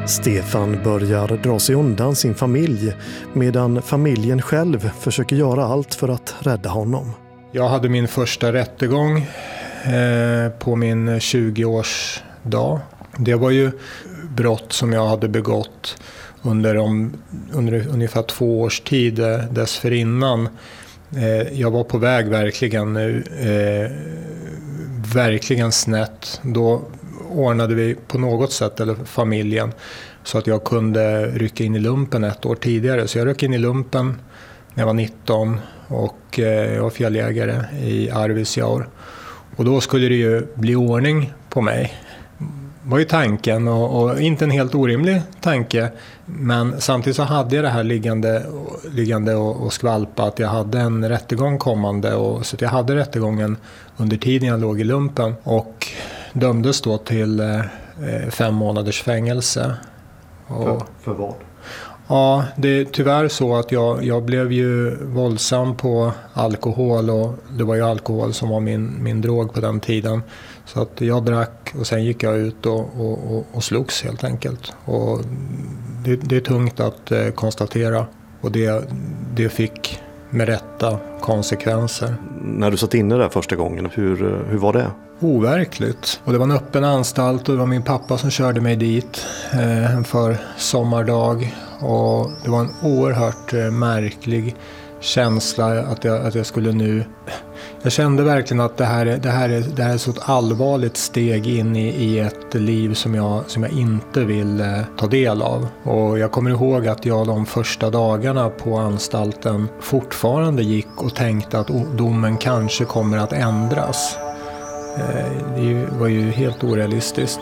Stefan börjar dra sig undan sin familj medan familjen själv försöker göra allt för att rädda honom. Jag hade min första rättegång på min 20-årsdag. Det var ju brott som jag hade begått under ungefär 2 års tid dessförinnan. Jag var på väg verkligen snett. Då ordnade vi på något sätt, eller familjen, så att jag kunde rycka in i lumpen 1 år tidigare. Så jag ryckte in i lumpen när jag var 19 och jag var fjälljägare i Arvidsjaur. Och då skulle det ju bli ordning på mig. Det var ju tanken, och inte en helt orimlig tanke. Men samtidigt så hade jag det här liggande och skvalpa att jag hade en rättegång kommande. Så att jag hade rättegången under tiden jag låg i lumpen och dömdes då till 5 månaders fängelse. För vad? Ja, det är tyvärr så att jag blev ju våldsam på alkohol, och det var ju alkohol som var min drog på den tiden. Så att jag drack och sen gick jag ut och slogs helt enkelt. Och det är tungt att konstatera, och det fick med rätta konsekvenser. När du satt inne där första gången, hur var det? Overkligt. Och det var en öppen anstalt och det var min pappa som körde mig dit för sommardag. Och det var en oerhört märklig känsla att jag skulle nu... Jag kände verkligen att det här är så ett allvarligt steg in i ett liv som jag inte vill ta del av. Och jag kommer ihåg att jag de första dagarna på anstalten fortfarande gick och tänkte att domen kanske kommer att ändras. Det var ju helt orealistiskt.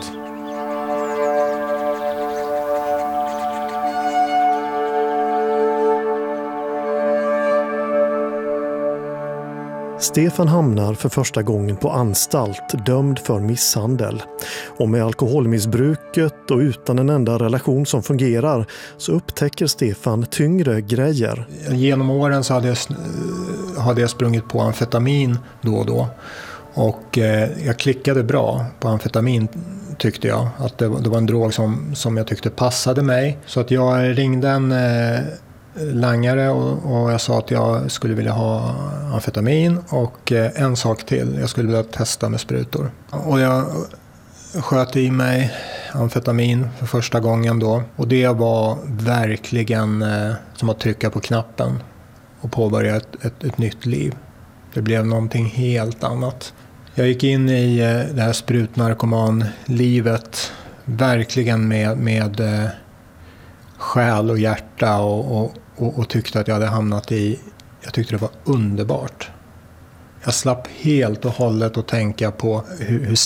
Stefan hamnar för första gången på anstalt, dömd för misshandel. Och med alkoholmissbruket och utan en enda relation som fungerar så upptäcker Stefan tyngre grejer. Genom åren så hade jag sprungit på amfetamin då och då. Och jag klickade bra på amfetamin, tyckte jag. Att det var en drog som jag tyckte passade mig. Så att jag ringde en langare och jag sa att jag skulle vilja ha amfetamin och en sak till. Jag skulle vilja testa med sprutor. Och jag sköt i mig amfetamin för första gången då. Och det var verkligen som att trycka på knappen och påbörja ett nytt liv. Det blev någonting helt annat. Jag gick in i det här sprutnarkomanlivet verkligen med själ och hjärta och tyckte att jag hade hamnat jag tyckte det var underbart. Jag slapp helt och hållet att tänka på hur